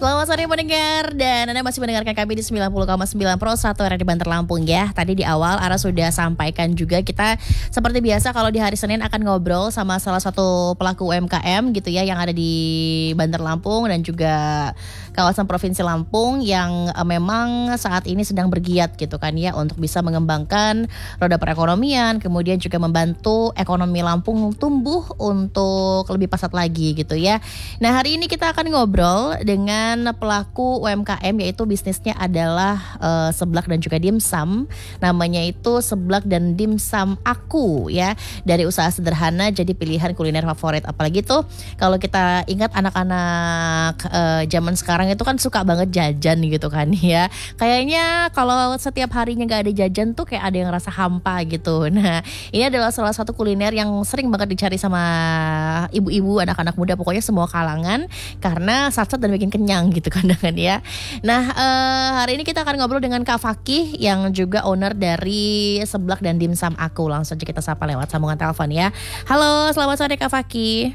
Selamat sore pendengar, dan Anda masih mendengarkan kami di 90,9 Pro 1 Radio Banter Lampung ya. Tadi di awal Ara sudah sampaikan juga, kita seperti biasa kalau di hari Senin akan ngobrol sama salah satu pelaku UMKM gitu ya, yang ada di Banter Lampung dan juga kawasan Provinsi Lampung yang memang saat ini sedang bergiat gitu kan ya, untuk bisa mengembangkan roda perekonomian, kemudian juga membantu ekonomi Lampung tumbuh untuk lebih pesat lagi gitu ya. Nah, hari ini kita akan ngobrol dengan pelaku UMKM, yaitu bisnisnya adalah seblak dan juga dimsum. Namanya itu Seblak dan Dimsum Aku ya. Dari usaha sederhana jadi pilihan kuliner favorit. Apalagi tuh kalau kita ingat anak-anak zaman sekarang itu kan suka banget jajan gitu kan ya. Kayaknya kalau setiap harinya gak ada jajan tuh kayak ada yang rasa hampa gitu. Nah, ini adalah salah satu kuliner yang sering banget dicari sama ibu-ibu, anak-anak muda, pokoknya semua kalangan, karena sat-sat dan bikin kenyang gitu kan ya. Nah, hari ini kita akan ngobrol dengan Kak Fakih yang juga owner dari Seblak dan Dimsum Aku. Langsung aja kita sapa lewat sambungan telepon ya. Halo, selamat sore Kak Fakih.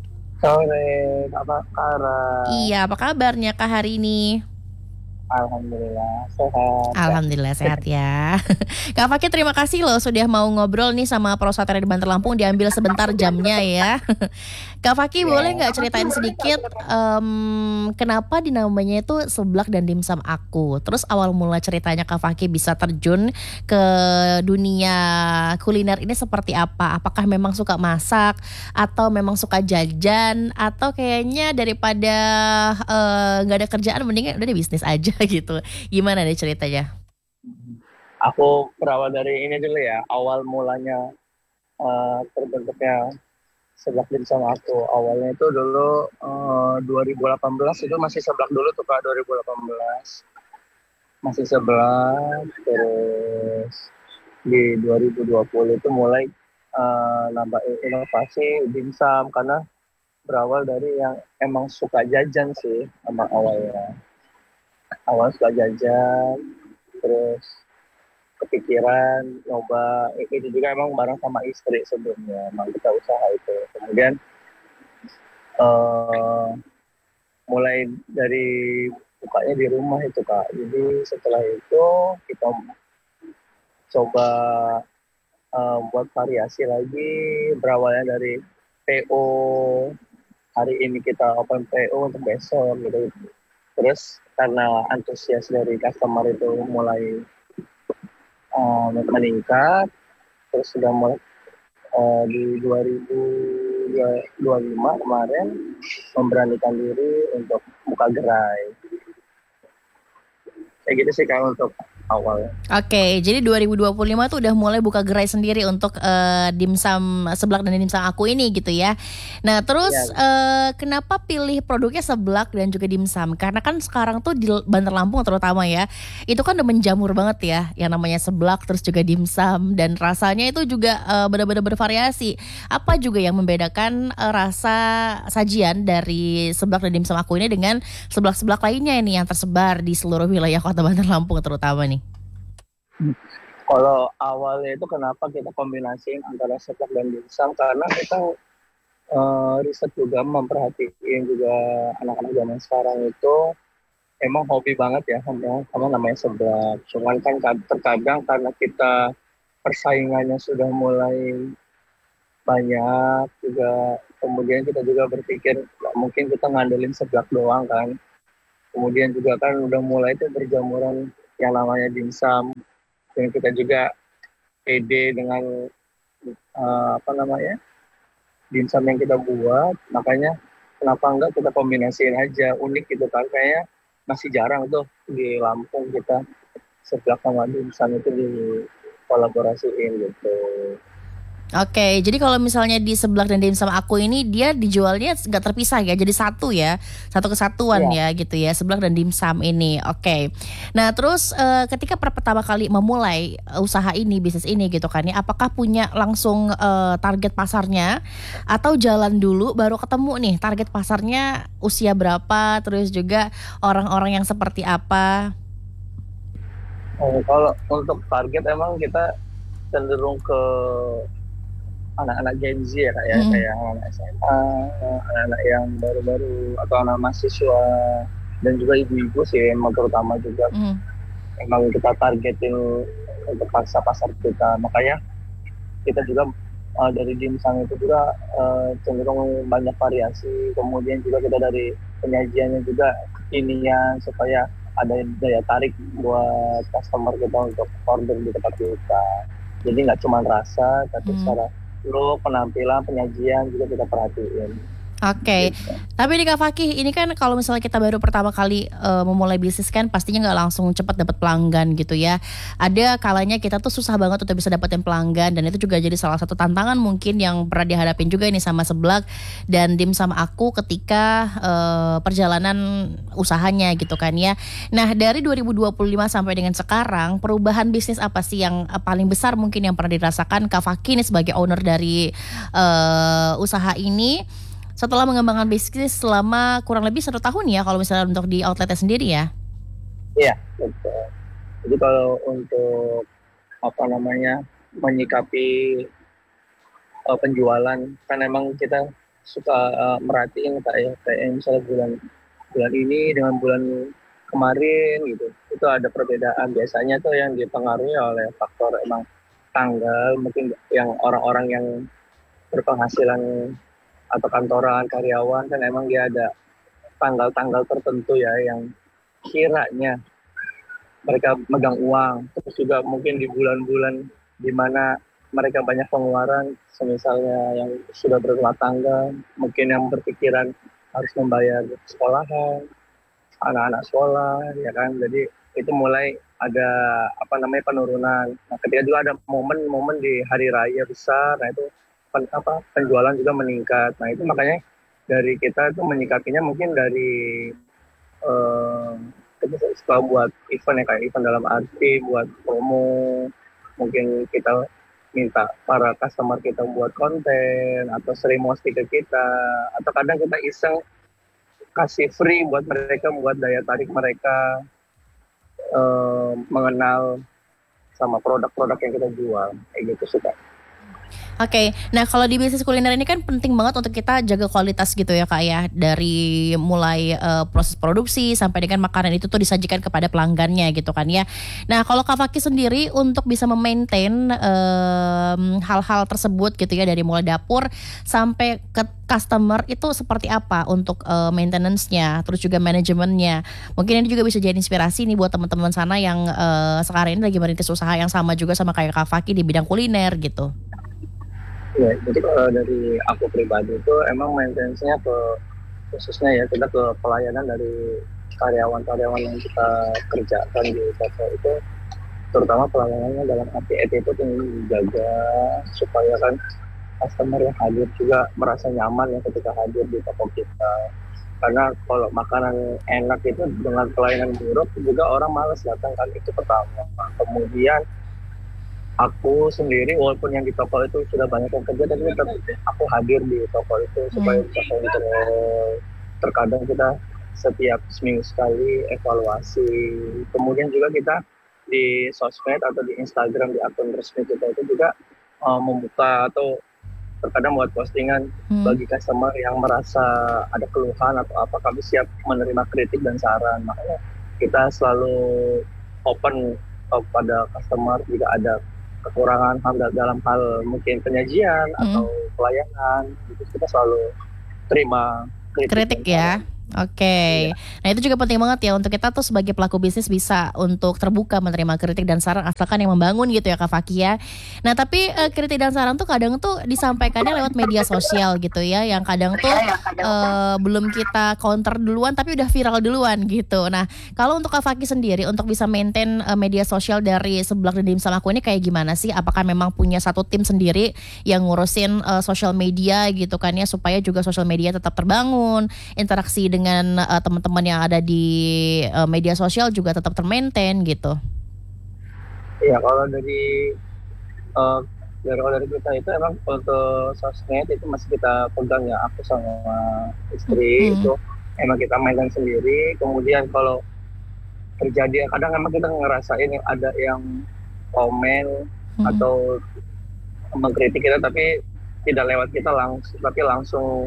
Sore, apa kabar? Iya, apa kabarnya Kak hari ini? Alhamdulillah sehat. Alhamdulillah sehat ya. Kak Fakih, terima kasih loh sudah mau ngobrol nih sama Pro Satria di Banter Lampung, diambil sebentar jamnya ya. Kak Fakih, boleh nggak ceritain sedikit kenapa dinamanya itu Seblak dan Dimsum Aku? Terus awal mula ceritanya Kak Fakih bisa terjun ke dunia kuliner ini seperti apa? Apakah memang suka masak atau memang suka jajan, atau kayaknya daripada nggak ada kerjaan mendingan udah deh bisnis aja gitu? Gimana deh ceritanya? Aku berawal dari ini dulu ya. Awal mulanya terbentuknya Seblak Dimsum Aku. Awalnya itu dulu 2018, itu masih seblak dulu tuh Kak, 2018. Masih seblak, terus di 2020 itu mulai nambah inovasi dimsum, karena berawal dari yang emang suka jajan sih emang awalnya. Awal suka jajan, terus kepikiran nyoba itu juga emang bareng sama istri sebelumnya, emang kita usaha itu. Kemudian mulai dari bukanya di rumah itu Kak. Jadi setelah itu kita coba buat variasi lagi, berawalnya dari PO. Hari ini kita open PO untuk besok gitu. Terus karena antusias dari customer itu mulai meningkat, terus sudah mulai di 2025 kemarin memberanikan diri untuk buka gerai. Kayak gitu sih Kak untuk awal. Oke, jadi 2025 tuh udah mulai buka gerai sendiri untuk dimsum Seblak dan Dimsum Aku ini gitu ya. Nah, terus kenapa pilih produknya Seblak dan juga dimsum? Karena kan sekarang tuh di Banter Lampung terutama ya, itu kan udah menjamur banget ya, yang namanya seblak terus juga dimsum, dan rasanya itu juga benar-benar bervariasi. Apa juga yang membedakan rasa sajian dari Seblak dan Dimsum Aku ini dengan seblak-seblak lainnya ini yang tersebar di seluruh wilayah Kota Banter Lampung terutama nih? Kalau awalnya itu kenapa kita kombinasiin antara seblak dan dimsum, karena kita riset juga, memperhatiin juga anak-anak zaman sekarang itu emang hobi banget ya sama namanya seblak. Cuman kan terkadang karena kita persaingannya sudah mulai banyak juga, kemudian kita juga berpikir mungkin kita ngandelin seblak doang kan. Kemudian juga kan udah mulai itu berjamuran yang namanya dimsum, dan kita juga pede dengan dimsum yang kita buat. Makanya kenapa enggak kita kombinasiin aja, unik gitu kan, kayaknya masih jarang tuh di Lampung kita seblak sama dimsum itu dikolaborasiin gitu. Oke, jadi kalau misalnya di Seblak dan Dimsum Aku ini dia dijualnya nggak terpisah ya, jadi satu ya, satu kesatuan ya gitu ya, Seblak dan Dimsum ini. Oke. Nah, terus ketika pertama kali memulai usaha ini, bisnis ini gitu kan ya, apakah punya langsung target pasarnya, atau jalan dulu baru ketemu nih target pasarnya usia berapa, terus juga orang-orang yang seperti apa? Kalau untuk target emang kita cenderung ke anak-anak Gen Z ya kayak anak SMA, anak-anak yang baru-baru atau anak mahasiswa dan juga ibu-ibu sih emang terutama juga Hmm. emang kita targetin untuk pasar kita, makanya kita juga dari dimsum itu juga cenderung banyak variasi, kemudian juga kita dari penyajiannya juga kekinian supaya ada daya tarik buat customer kita untuk order di tempat kita. Jadi nggak cuma rasa, tapi Hmm. secara look, penampilan, penyajian juga kita perhatiin. Oke, Gitu. tapi nih Kak Fakih, ini kan kalau misalnya kita baru pertama kali memulai bisnis kan pastinya nggak langsung cepat dapat pelanggan gitu ya. Ada kalanya kita tuh susah banget untuk bisa dapetin pelanggan dan itu juga jadi salah satu tantangan mungkin yang pernah dihadapin juga ini sama Seblak dan Dim sama aku ketika perjalanan usahanya gitu kan ya. Nah dari 2025 sampai dengan sekarang perubahan bisnis apa sih yang paling besar mungkin yang pernah dirasakan Kak Fakih nih sebagai owner dari usaha ini? Setelah mengembangkan bisnis selama kurang lebih 1 tahun ya kalau misalnya untuk di outletnya sendiri ya. Iya, betul. Jadi kalau untuk apa namanya menyikapi penjualan, kan emang kita suka merhatiin kayak misalnya bulan bulan ini dengan bulan kemarin gitu, itu ada perbedaan. Biasanya tuh yang dipengaruhi oleh faktor emang tanggal, mungkin yang orang-orang yang berpenghasilan atau kantoran karyawan kan emang dia ada tanggal-tanggal tertentu ya yang kiranya mereka megang uang. Terus juga mungkin di bulan-bulan di mana mereka banyak pengeluaran, semisalnya yang sudah berumah tangga, mungkin yang berpikiran harus membayar sekolahan, anak-anak sekolah, ya kan. Jadi itu mulai ada apa namanya penurunan. Nah, ketika juga ada momen-momen di hari raya besar, nah itu penjualan juga meningkat. Nah itu makanya dari kita itu menyikapinya mungkin dari eh, kita suka buat event ya, kayak event dalam arti buat promo, mungkin kita minta para customer kita buat konten atau sering posting ke kita, atau kadang kita iseng kasih free buat mereka, buat daya tarik mereka mengenal sama produk-produk yang kita jual kayak gitu sih Kak. Oke, nah kalau di bisnis kuliner ini kan penting banget untuk kita jaga kualitas gitu ya Kak ya. Dari mulai proses produksi sampai dengan makanan itu tuh disajikan kepada pelanggannya gitu kan ya. Nah kalau Kak Fakih sendiri untuk bisa memaintain hal-hal tersebut gitu ya. Dari mulai dapur sampai ke customer itu seperti apa untuk maintenance-nya. Terus juga manajemennya. Mungkin ini juga bisa jadi inspirasi nih buat teman-teman sana yang sekarang ini lagi merintis usaha yang sama juga sama kayak Kak Fakih di bidang kuliner gitu. Ya, jadi kalau dari aku pribadi itu emang maintenance-nya khususnya ya kita ke pelayanan dari karyawan-karyawan yang kita kerjakan di toko itu, terutama pelayanannya dalam arti attitude yang dijaga supaya kan customer yang hadir juga merasa nyaman ya ketika hadir di toko kita. Karena kalau makanan enak itu dengan pelayanan buruk juga orang malas datang kan, itu pertama. Kemudian aku sendiri walaupun yang di toko itu sudah banyak yang kerja, tapi tetap aku hadir di toko itu supaya bisa kontrol. Terkadang kita setiap seminggu sekali evaluasi. Kemudian juga kita di sosmed atau di Instagram di akun resmi kita itu juga membuka atau terkadang buat postingan bagi customer yang merasa ada keluhan atau apa, kami siap menerima kritik dan saran. Makanya kita selalu open pada customer jika ada kekurangan dalam hal mungkin penyajian atau pelayanan, gitu kita selalu terima Kritik ya. Oke. Iya. Nah itu juga penting banget ya untuk kita tuh sebagai pelaku bisnis bisa untuk terbuka menerima kritik dan saran asalkan yang membangun gitu ya Kak Fakih ya. Nah tapi kritik dan saran tuh kadang tuh disampaikannya lewat media sosial gitu ya, yang kadang tuh belum kita counter duluan tapi udah viral duluan gitu. Nah kalau untuk Kak Fakih sendiri untuk bisa maintain media sosial dari Seblak dan Dimsum Aku ini kayak gimana sih? Apakah memang punya satu tim sendiri yang ngurusin sosial media gitu kan ya, supaya juga sosial media tetap terbangun, interaksi dengan teman-teman yang ada di media sosial juga tetap termaintain gitu. Iya, uh, kalau dari kita itu emang untuk sosmed itu masih kita pegang ya, aku sama istri itu emang kita mainkan sendiri. Kemudian kalau terjadi kadang emang kita ngerasain yang ada yang komen atau mengkritik kita, tapi tidak lewat kita langsung, tapi langsung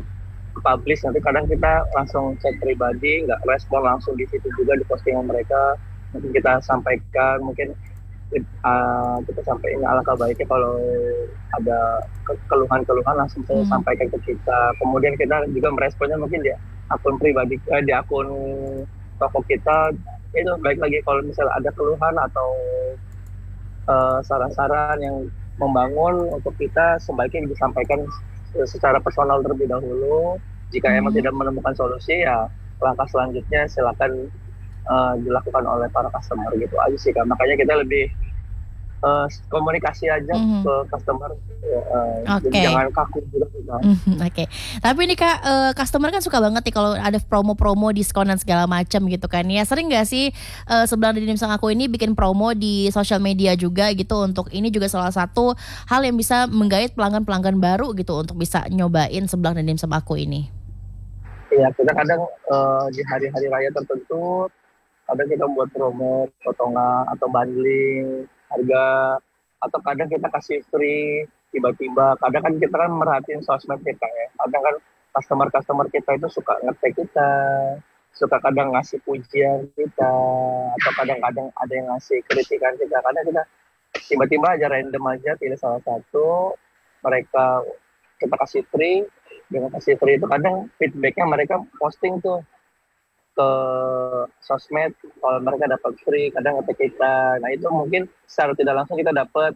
publish, nanti kadang kita langsung chat pribadi, nggak respon langsung di situ juga di postingan mereka. Mungkin kita sampaikan, mungkin kita sampaikan alangkah baiknya kalau ada keluhan-keluhan langsung saya sampaikan ke kita. Kemudian kita juga meresponnya mungkin di akun pribadi, di akun toko kita. Itu baik lagi kalau misalnya ada keluhan atau saran-saran yang membangun untuk kita, sebaiknya disampaikan secara personal terlebih dahulu. Jika emang tidak menemukan solusi, ya langkah selanjutnya silakan dilakukan oleh para customer, gitu aja sih Kak. Makanya kita lebih komunikasi aja ke customer, jadi jangan kaku juga. Oke. Tapi ini Kak, customer kan suka banget nih kalau ada promo-promo, diskon dan segala macam gitu kan ya. Sering nggak sih Sebelah Denim Sang Aku ini bikin promo di sosial media juga gitu, untuk ini juga salah satu hal yang bisa menggait pelanggan-pelanggan baru gitu untuk bisa nyobain Sebelah Denim Sang Aku ini? Iya, kita kadang di hari-hari raya tertentu kadang kita buat promo potongan atau bundling harga, atau kadang kita kasih free tiba-tiba. Kadang kan kita kan merhatiin sosmed kita ya, kadang kan customer kita itu suka ngetek kita, suka kadang ngasih pujian kita, atau kadang-kadang ada yang ngasih kritikan kita. Kadang kita tiba-tiba aja random aja pilih salah satu, mereka kita kasih free. Dengan kasih free itu kadang feedbacknya mereka posting tuh ke sosmed kalau mereka dapat free, kadang ngetek kita. Nah itu mungkin secara tidak langsung kita dapat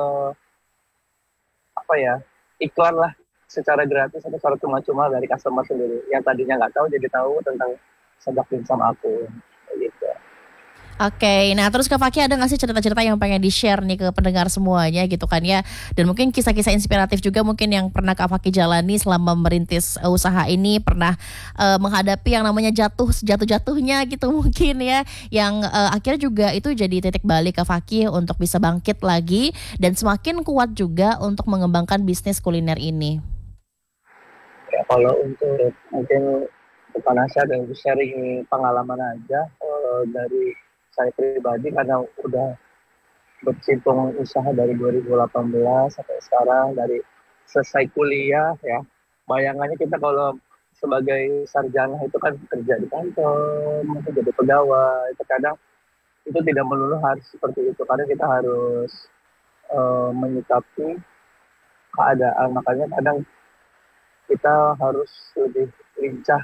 iklan lah secara gratis atau secara cuma-cuma dari customer sendiri yang tadinya nggak tahu jadi tahu tentang Seblak Dimsum Aku, gitu. Oke, nah terus Kak Fakih ada nggak sih cerita-cerita yang pengen di-share nih ke pendengar semuanya gitu kan ya? Dan mungkin kisah-kisah inspiratif juga mungkin yang pernah Kak Fakih jalani selama merintis usaha ini, pernah menghadapi yang namanya jatuh-jatuhnya gitu mungkin ya, yang akhirnya juga itu jadi titik balik Kak Fakih untuk bisa bangkit lagi dan semakin kuat juga untuk mengembangkan bisnis kuliner ini. Ya kalau untuk mungkin Nasa dan sharing pengalaman aja dari saya pribadi, karena udah berkecimpung usaha dari 2018 sampai sekarang, dari selesai kuliah ya. Bayangannya kita kalau sebagai sarjana itu kan kerja di kantor, mungkin jadi pegawai. Terkadang itu tidak melulu harus seperti itu. Kadang kita harus menyikapi keadaan. Makanya kadang kita harus lebih lincah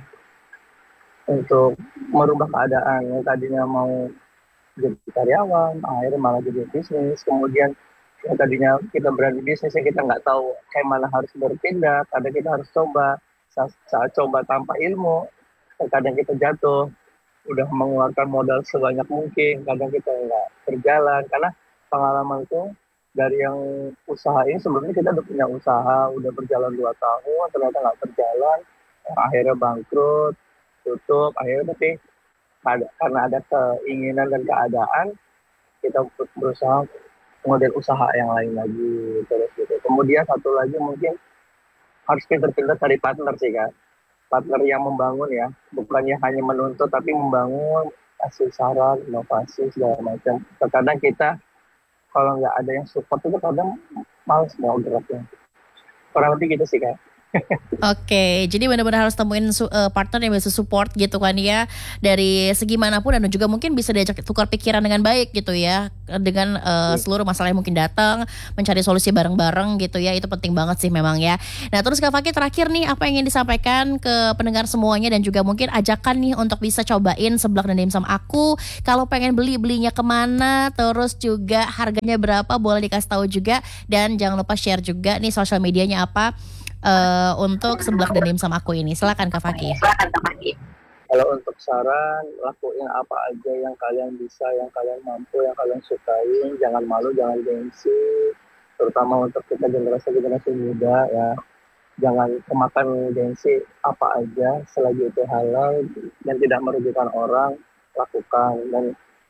untuk merubah keadaan yang tadinya mau jadi karyawan, akhirnya malah jadi bisnis. Kemudian yang tadinya kita berani bisnis yang kita nggak tahu kayak mana harus berpindah, kadang kita harus coba. Saat coba tanpa ilmu, kadang kita jatuh, udah mengeluarkan modal sebanyak mungkin, kadang kita nggak berjalan. Karena pengalaman itu dari yang usaha ini, sebelumnya kita udah punya usaha, udah berjalan 2 tahun, ternyata nggak berjalan, akhirnya bangkrut, tutup. Akhirnya tapi karena ada keinginan dan keadaan, kita berusaha model usaha yang lain lagi terus gitu. Kemudian satu lagi mungkin harus pintar-pintar cari partner sih Kak. Partner yang membangun ya, bukannya hanya menuntut tapi membangun, kasih saran, inovasi segala macam. Terkadang kita kalau nggak ada yang support itu kadang males mau geraknya. Kurang lebih gitu sih Kak. Oke, jadi benar-benar harus temuin partner yang bisa support gitu kan ya, dari segi manapun, dan juga mungkin bisa diajak tukar pikiran dengan baik gitu ya, dengan seluruh masalah yang mungkin datang, mencari solusi bareng-bareng gitu ya, itu penting banget sih memang ya. Nah terus Kak Fakih, terakhir nih apa yang ingin disampaikan ke pendengar semuanya, dan juga mungkin ajakan nih untuk bisa cobain Seblak dan Dimsum Aku. Kalau pengen belinya kemana, terus juga harganya berapa, boleh dikasih tahu juga, dan jangan lupa share juga nih sosial medianya apa untuk Seblak dan Dimsum Aku ini. Silakan Kak Fakih. Kalau untuk saran, lakuin apa aja yang kalian bisa, yang kalian mampu, yang kalian sukain. Jangan malu, jangan gengsi. Terutama untuk kita generasi muda ya. Jangan kemakan gengsi, apa aja selagi itu halal dan tidak merugikan orang, lakukan dan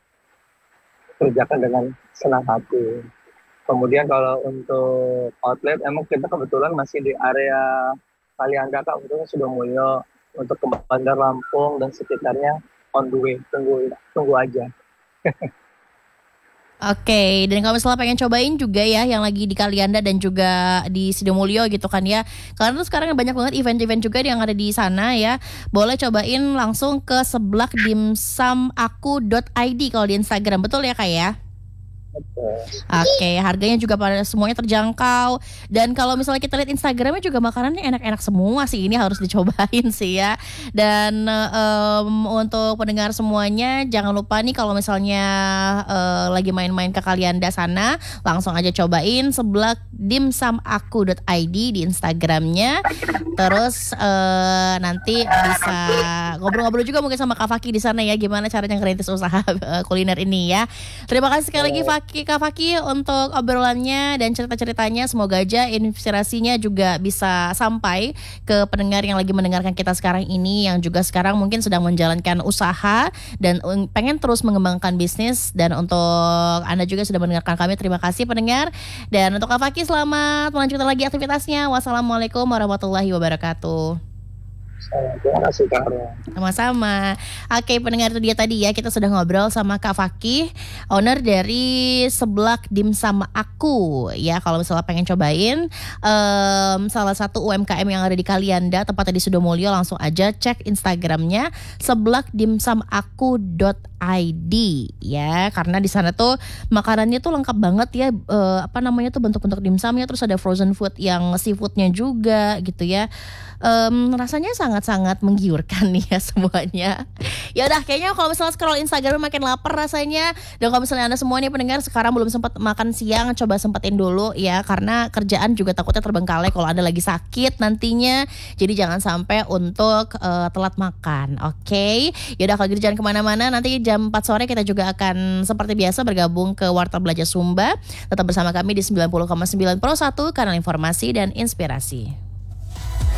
kerjakan dengan senang hati. Kemudian kalau untuk outlet, emang kita kebetulan masih di area Kalianda Kak, untungnya sudah Mulyo. Untuk ke Bandar Lampung dan sekitarnya on the way, tunggu aja. Oke, dan kalau misalnya pengen cobain juga ya yang lagi di Kalianda dan juga di Sidomulyo gitu kan ya. Karena tuh sekarang banyak banget event-event juga yang ada di sana ya. Boleh cobain langsung ke seblakdimsumaku.id kalau di Instagram. Betul ya Kak ya? Oke, harganya juga pada semuanya terjangkau. Dan kalau misalnya kita lihat Instagramnya juga makanannya enak-enak semua sih. Ini harus dicobain sih ya. Dan untuk pendengar semuanya, jangan lupa nih kalau misalnya lagi main-main ke Kalianda sana, langsung aja cobain seblakdimsumaku.id di Instagramnya. Terus nanti bisa ngobrol-ngobrol juga mungkin sama Kak Faki di sana ya, gimana caranya ngerintis usaha kuliner ini ya. Terima kasih sekali lagi Kak Faki untuk obrolannya dan cerita-ceritanya. Semoga aja inspirasinya juga bisa sampai ke pendengar yang lagi mendengarkan kita sekarang ini, yang juga sekarang mungkin sedang menjalankan usaha dan pengen terus mengembangkan bisnis. Dan untuk Anda juga sudah mendengarkan kami, terima kasih pendengar. Dan untuk Kak Faki, selamat melanjutkan lagi aktivitasnya. Wassalamualaikum warahmatullahi wabarakatuh. Terima kasih Kak Arya. Sama-sama. Oke pendengar, itu dia tadi ya, kita sudah ngobrol sama Kak Faki, owner dari Seblak Dimsum Aku ya. Kalau misalnya pengen cobain salah satu UMKM yang ada di Kalianda, tepatnya di Sidomulyo, langsung aja cek Instagramnya seblakdimsumaku.id ya, karena di sana tuh makanannya tuh lengkap banget ya, bentuk-bentuk dimsumnya, terus ada frozen food yang seafoodnya juga gitu ya. Rasanya sangat-sangat menggiurkan nih ya semuanya. Ya udah, kayaknya kalau misalnya scroll Instagram makin lapar rasanya. Dan kalau misalnya Anda semua nih pendengar sekarang belum sempat makan siang, coba sempetin dulu ya, karena kerjaan juga takutnya terbengkalai kalau Anda lagi sakit nantinya. Jadi jangan sampai untuk telat makan. Oke. Ya udah, kalau gitu jangan kemana-mana. Nanti jam 4 sore kita juga akan seperti biasa bergabung ke Warta Belajar Sumba. Tetap bersama kami di 90,9 Pro 1, kanal informasi dan inspirasi.